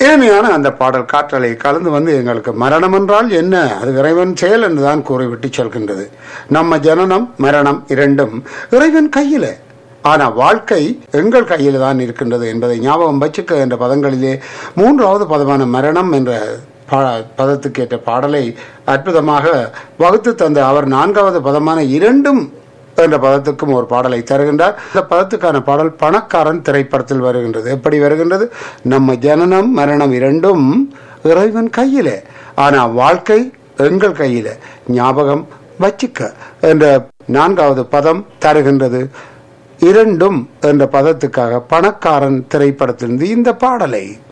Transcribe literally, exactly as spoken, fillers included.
இனிமையான அந்த பாடல் காற்றலை கலந்து வந்து எங்களுக்கு மரணம் என்றால் என்ன, அது இறைவன் செயல் என்றுதான் கூறிவிட்டு செல்கின்றது. நம்ம ஜனனம் மரணம் இரண்டும் இறைவன் கையில, ஆனா வாழ்க்கை எங்கள் கையில் தான் இருக்கின்றது என்பதை ஞாபகம் வச்சுக்க என்ற பதங்களிலே மூன்றாவது பதமான மரணம் என்ற பதத்துக்கு ஏற்ற பாடலை அற்புதமாக வகுத்து தந்த அவர் நான்காவது பதமான இரண்டும் என்ற பதத்துக்கும் ஒரு பாடலை தருகின்றார். இந்த பதத்துக்கான பாடல் பணக்காரன் திரைப்படத்தில் வருகின்றது. எப்படி வருகின்றது? நம்ம ஜனனம் மரணம் இரண்டும் இறைவன் கையிலே, ஆனா வாழ்க்கை எங்கள் கையில, ஞாபகம் வச்சுக்க என்ற நான்காவது பதம் தருகின்றது. இரண்டும் என்ற பதத்துக்காக பணக்காரன் திரைப்படத்திலிருந்து இந்த பாடலை